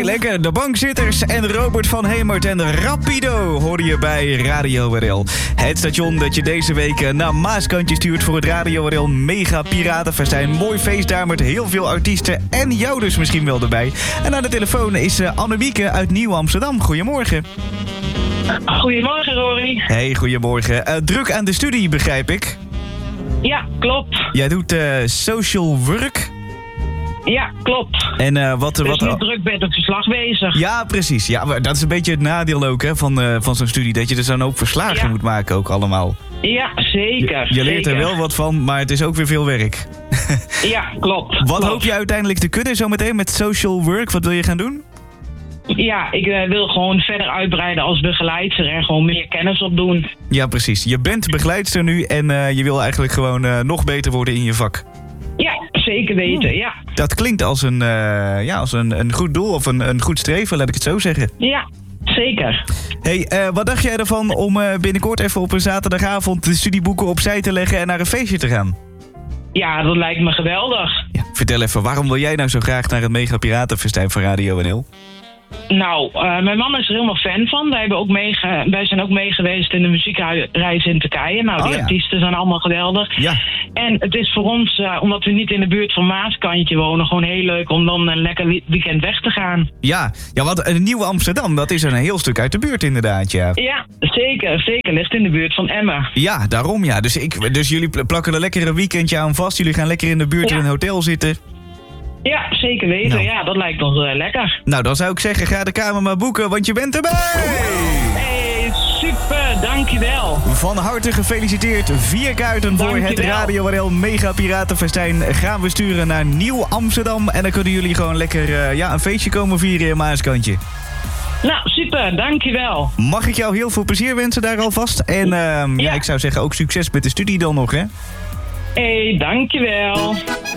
Hey, lekker. De Bankzitters en Robert van Hemert en Rapido hoor je bij Radio RL. Het station dat je deze week naar Maaskantje stuurt voor het Radio RL Mega Piratenfestijn. Mooi feest daar met heel veel artiesten en jou dus misschien wel erbij. En aan de telefoon is Annemieke uit Nieuw-Amsterdam. Goedemorgen. Goedemorgen, Rory. Hey, goedemorgen. Druk aan de studie, begrijp ik. Ja, klopt. Jij doet social work. Ja, klopt. En wat Dus nu druk met het verslag bezig. Ja, precies. Ja, maar dat is een beetje het nadeel ook hè, van zo'n studie. Dat je dus dan ook verslagen moet maken ook allemaal. Ja, zeker. Je leert er wel wat van, maar het is ook weer veel werk. Ja, klopt. Wat hoop je uiteindelijk te kunnen zometeen met social work? Wat wil je gaan doen? Ja, ik wil gewoon verder uitbreiden als begeleidster en gewoon meer kennis opdoen. Ja, precies. Je bent begeleidster nu en je wil eigenlijk gewoon nog beter worden in je vak. Ja, zeker weten, ja. Dat klinkt als een goed doel of een goed streven, laat ik het zo zeggen. Ja, zeker. Hey, wat dacht jij ervan om binnenkort even op een zaterdagavond de studieboeken opzij te leggen en naar een feestje te gaan? Ja, dat lijkt me geweldig. Ja, vertel even, waarom wil jij nou zo graag naar het Mega Piratenfestijn van Radio NL? Nou, mijn mama is er helemaal fan van. Wij zijn ook mee geweest in de muziekreis in Turkije. Nou, die artiesten zijn allemaal geweldig. Ja. En het is voor ons, omdat we niet in de buurt van Maaskantje wonen, gewoon heel leuk om dan een lekker weekend weg te gaan. Ja, want Nieuw-Amsterdam, dat is een heel stuk uit de buurt inderdaad, ja. Ja, zeker. Zeker. Ligt in de buurt van Emmen. Ja, daarom ja. Dus jullie plakken er lekker een weekendje aan vast. Jullie gaan lekker in de buurt in een hotel zitten. Ja, zeker weten. Nou. Ja, dat lijkt ons lekker. Nou, dan zou ik zeggen, ga de kamer maar boeken, want je bent erbij! Hey, super, dankjewel. Van harte gefeliciteerd. 4 kaarten voor het Radio RL Mega Piratenfestijn gaan we sturen naar Nieuw-Amsterdam. En dan kunnen jullie gewoon lekker een feestje komen vieren in Maaskantje. Nou, super, dankjewel. Mag ik jou heel veel plezier wensen daar alvast? En ik zou zeggen ook succes met de studie dan nog, hè? Hey, dankjewel.